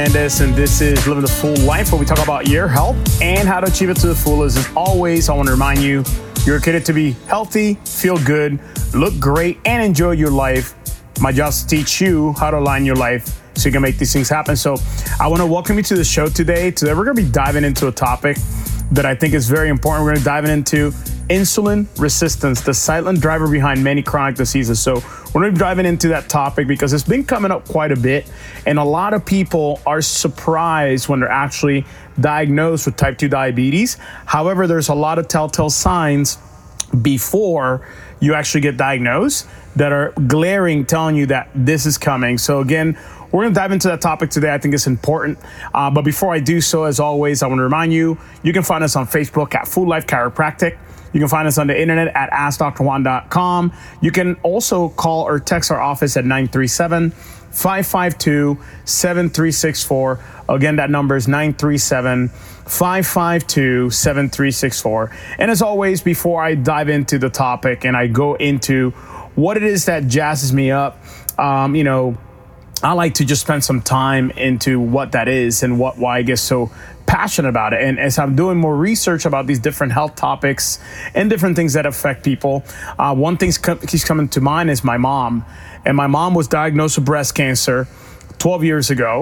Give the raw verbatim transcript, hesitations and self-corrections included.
This and this is Living the Full Life, where we talk about your health and how to achieve it to the fullest. As always, I want to remind you, you're created to be healthy, feel good, look great, and enjoy your life. My job is to teach you how to align your life so you can make these things happen. So I want to welcome you to the show today. Today, we're going to be diving into a topic that I think is very important. We're going to dive into insulin resistance, the silent driver behind many chronic diseases. So we're going to be diving into that topic because it's been coming up quite a bit. And a lot of people are surprised when they're actually diagnosed with type two diabetes. However, there's a lot of telltale signs before you actually get diagnosed that are glaring, telling you that this is coming. So again, we're going to dive into that topic today. I think it's important. Uh, but before I do so, as always, I want to remind you, you can find us on Facebook at Full Life Chiropractic. You can find us on the internet at ask dr juan dot com. You can also call or text our office at nine three seven, five five two, seven three six four. Again, that number is nine three seven, five five two, seven three six four. And as always, before I dive into the topic and I go into what it is that jazzes me up, um, you know, I like to just spend some time into what that is and what why I get so passionate about it. And as I'm doing more research about these different health topics and different things that affect people, uh, one thing keeps coming to mind is my mom. And my mom was diagnosed with breast cancer twelve years ago.